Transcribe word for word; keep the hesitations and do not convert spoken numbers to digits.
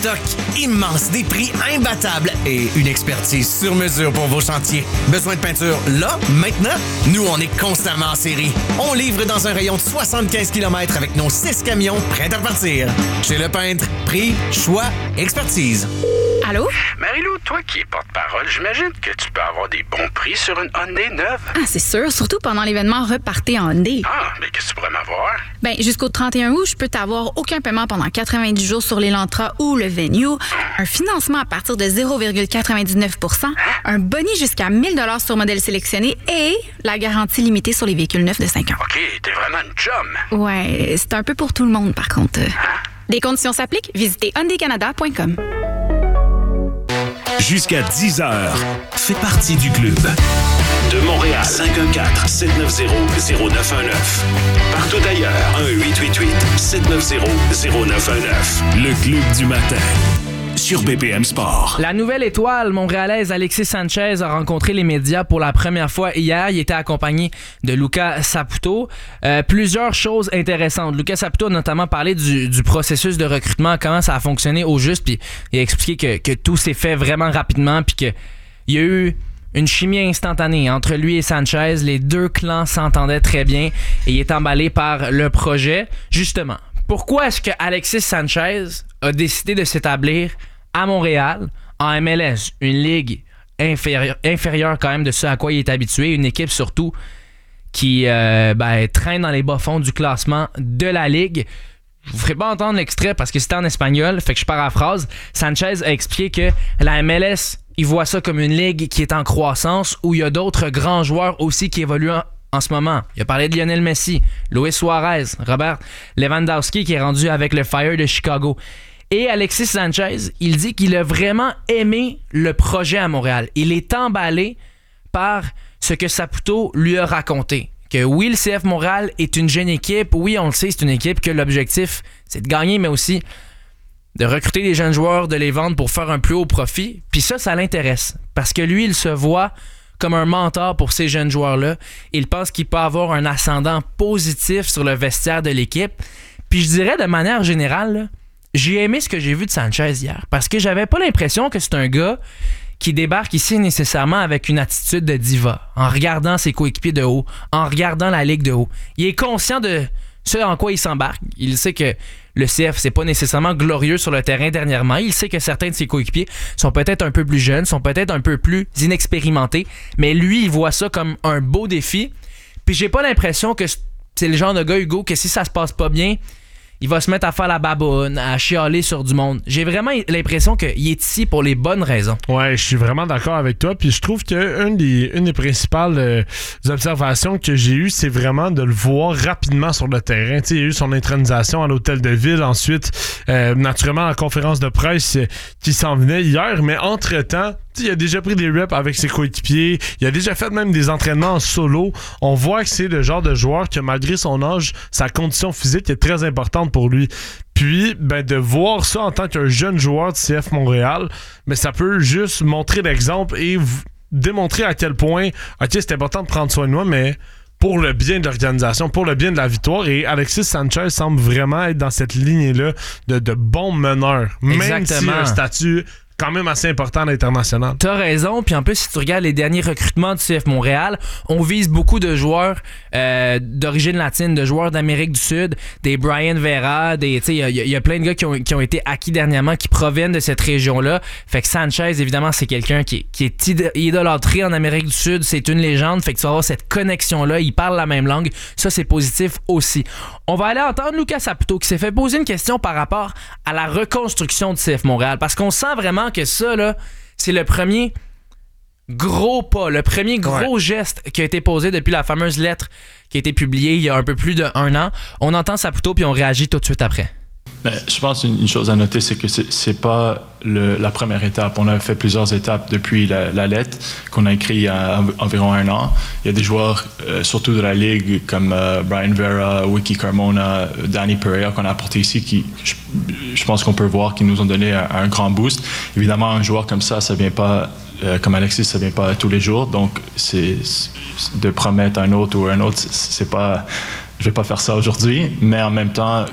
stock immense, des prix imbattables et une expertise sur mesure pour vos chantiers. Besoin de peinture là, maintenant? Nous, on est constamment en série. On livre dans un rayon de soixante-quinze kilomètres avec nos six camions prêts à partir. Chez Le Peintre, prix, choix, expertise. Allô? Marie-Lou, toi qui es porte-parole, j'imagine que tu peux avoir des bons prix sur une Hyundai neuve. Ah, c'est sûr, surtout pendant l'événement Repartez en Hyundai. Ah, mais qu'est-ce que tu pourrais m'avoir? Ben, jusqu'au trente et un août, je peux t'avoir aucun paiement pendant quatre-vingt-dix jours sur l'Elantra ou le Venue, un financement à partir de zéro virgule quatre-vingt-dix-neuf pour cent, un boni jusqu'à mille dollars sur modèle sélectionné et la garantie limitée sur les véhicules neufs de cinq ans. OK, t'es vraiment une chum. Ouais, c'est un peu pour tout le monde, par contre. Les conditions s'appliquent. Visitez hyundai canada point com. Jusqu'à dix heures, fais partie du club. De Montréal, cinq un quatre, sept neuf zéro, zéro neuf un neuf. Partout ailleurs, un huit huit huit, sept neuf zéro, zéro neuf un neuf. Le club du matin, sur B P M Sport. La nouvelle étoile montréalaise Alexis Sanchez a rencontré les médias pour la première fois hier. Il était accompagné de Luca Saputo. Euh, plusieurs choses intéressantes. Luca Saputo a notamment parlé du, du processus de recrutement, comment ça a fonctionné au juste, puis il a expliqué que, que tout s'est fait vraiment rapidement, puis qu'il y a eu une chimie instantanée entre lui et Sanchez. Les deux clans s'entendaient très bien et il est emballé par le projet. Justement, pourquoi est-ce que Alexis Sanchez a décidé de s'établir à Montréal, en M L S, une ligue inférieure, inférieure quand même de ce à quoi il est habitué, une équipe surtout qui euh, ben, traîne dans les bas-fonds du classement de la ligue. Je vous ferai pas entendre l'extrait parce que c'était en espagnol, fait que je paraphrase. Sanchez a expliqué que la M L S, il voit ça comme une ligue qui est en croissance, où il y a d'autres grands joueurs aussi qui évoluent en, en ce moment. Il a parlé de Lionel Messi, Luis Suarez, Robert Lewandowski qui est rendu avec le Fire de Chicago. Et Alexis Sanchez, il dit qu'il a vraiment aimé le projet à Montréal. Il est emballé par ce que Saputo lui a raconté. Que oui, le C F Montréal est une jeune équipe. Oui, on le sait, c'est une équipe que l'objectif, c'est de gagner, mais aussi de recruter des jeunes joueurs, de les vendre pour faire un plus haut profit. Puis ça, ça l'intéresse. Parce que lui, il se voit comme un mentor pour ces jeunes joueurs-là. Il pense qu'il peut avoir un ascendant positif sur le vestiaire de l'équipe. Puis je dirais de manière générale, là, j'ai aimé ce que j'ai vu de Sanchez hier. Parce que j'avais pas l'impression que c'est un gars qui débarque ici nécessairement avec une attitude de diva, en regardant ses coéquipiers de haut, en regardant la ligue de haut. Il est conscient de ce en quoi il s'embarque. Il sait que le C F, c'est pas nécessairement glorieux sur le terrain dernièrement. Il sait que certains de ses coéquipiers sont peut-être un peu plus jeunes, sont peut-être un peu plus inexpérimentés, mais lui, il voit ça comme un beau défi. Puis j'ai pas l'impression que c'est le genre de gars, Hugo, que si ça se passe pas bien, il va se mettre à faire la baboune, à chialer sur du monde. J'ai vraiment l'impression qu'il est ici pour les bonnes raisons. Ouais, je suis vraiment d'accord avec toi. Puis je trouve qu'une des, une des principales euh, observations que j'ai eues, c'est vraiment de le voir rapidement sur le terrain. Tu sais, il y a eu son intronisation à l'hôtel de ville. Ensuite, euh, naturellement, la conférence de presse euh, qui s'en venait hier. Mais entre-temps, il a déjà pris des reps avec ses coéquipiers. Il a déjà fait même des entraînements en solo. On voit que c'est le genre de joueur que, malgré son âge, sa condition physique est très importante pour lui. Puis, ben, de voir ça en tant qu'un jeune joueur de C F Montréal, ben, ça peut juste montrer l'exemple et v- démontrer à quel point, OK, c'est important de prendre soin de moi, mais pour le bien de l'organisation, pour le bien de la victoire. Et Alexis Sanchez semble vraiment être dans cette lignée-là de, de bon meneur. Même s'il a un statut quand même assez important à l'international. T'as raison, puis en plus, si tu regardes les derniers recrutements du C F Montréal, on vise beaucoup de joueurs euh, d'origine latine, de joueurs d'Amérique du Sud, des Brian Vera, des, tu sais, il y, y a plein de gars qui ont, qui ont été acquis dernièrement, qui proviennent de cette région-là. Fait que Sanchez, évidemment, c'est quelqu'un qui, qui est idolâtré en Amérique du Sud, c'est une légende, fait que tu vas avoir cette connexion-là, il parle la même langue, ça c'est positif aussi. On va aller entendre Luca Saputo qui s'est fait poser une question par rapport à la reconstruction du C F Montréal, parce qu'on sent vraiment que ça, là, c'est le premier gros pas, le premier gros ouais. geste qui a été posé depuis la fameuse lettre qui a été publiée il y a un peu plus d'un an. On entend Saputo puis on réagit tout de suite après. Ben, je pense qu'une une chose à noter, c'est que c'est, c'est pas le, la première étape. On a fait plusieurs étapes depuis la, la lettre qu'on a écrite il y a environ un an. Il y a des joueurs, euh, surtout de la Ligue, comme euh, Brian Vera, Wiki Carmona, Danny Pereira, qu'on a apporté ici, qui, je, je pense qu'on peut voir, qui nous ont donné un, un grand boost. Évidemment, un joueur comme ça, ça vient pas, euh, comme Alexis, ça vient pas tous les jours. Donc, c'est, c'est de promettre un autre ou un autre, c'est, c'est pas... Je vais pas faire ça aujourd'hui, mais en même temps,